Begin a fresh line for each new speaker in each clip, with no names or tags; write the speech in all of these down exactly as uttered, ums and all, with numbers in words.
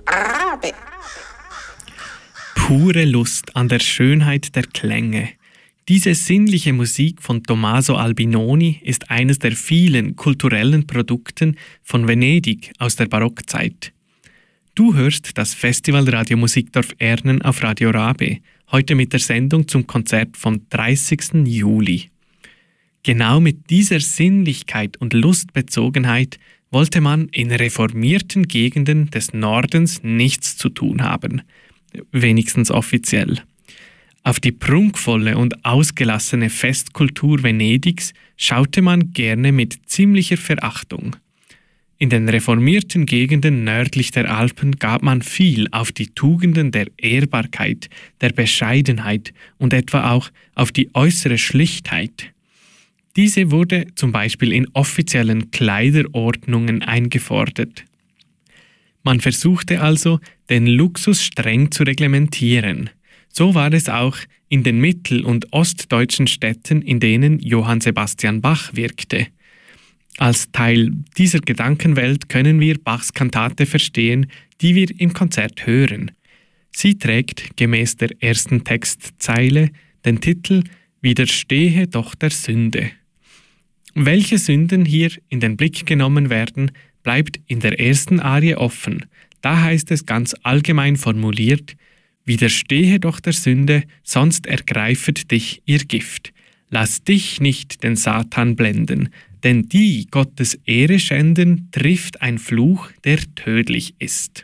Rabe.
Pure Lust an der Schönheit der Klänge. Diese sinnliche Musik von Tommaso Albinoni ist eines der vielen kulturellen Produkten von Venedig aus der Barockzeit. Du hörst das Festival Radio Musikdorf Ernen auf Radio Rabe, heute mit der Sendung zum Konzert vom dreißigsten Juli. Genau mit dieser Sinnlichkeit und Lustbezogenheit wollte man in reformierten Gegenden des Nordens nichts zu tun haben, wenigstens offiziell. Auf die prunkvolle und ausgelassene Festkultur Venedigs schaute man gerne mit ziemlicher Verachtung. In den reformierten Gegenden nördlich der Alpen gab man viel auf die Tugenden der Ehrbarkeit, der Bescheidenheit und etwa auch auf die äußere Schlichtheit. Diese wurde zum Beispiel in offiziellen Kleiderordnungen eingefordert. Man versuchte also, den Luxus streng zu reglementieren. So war es auch in den mittel- und ostdeutschen Städten, in denen Johann Sebastian Bach wirkte. Als Teil dieser Gedankenwelt können wir Bachs Kantate verstehen, die wir im Konzert hören. Sie trägt gemäß der ersten Textzeile den Titel »Widerstehe doch der Sünde«. Welche Sünden hier in den Blick genommen werden, bleibt in der ersten Arie offen. Da heißt es ganz allgemein formuliert: Widerstehe doch der Sünde, sonst ergreifet dich ihr Gift. Lass dich nicht den Satan blenden, denn die Gottes Ehre schänden, trifft ein Fluch, der tödlich ist.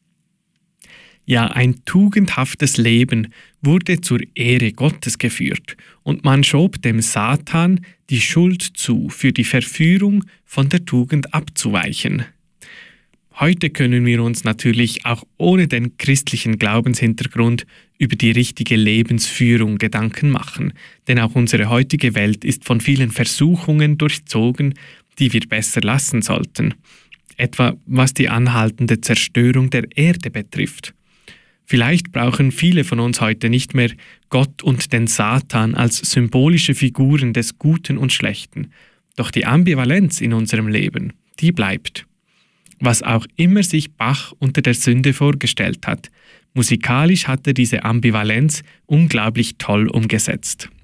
Ja, ein tugendhaftes Leben wurde zur Ehre Gottes geführt und man schob dem Satan die Schuld zu, für die Verführung von der Tugend abzuweichen. Heute können wir uns natürlich auch ohne den christlichen Glaubenshintergrund über die richtige Lebensführung Gedanken machen, denn auch unsere heutige Welt ist von vielen Versuchungen durchzogen, die wir besser lassen sollten, etwa was die anhaltende Zerstörung der Erde betrifft. Vielleicht brauchen viele von uns heute nicht mehr Gott und den Satan als symbolische Figuren des Guten und Schlechten, doch die Ambivalenz in unserem Leben, die bleibt. Was auch immer sich Bach unter der Sünde vorgestellt hat, musikalisch hat er diese Ambivalenz unglaublich toll umgesetzt.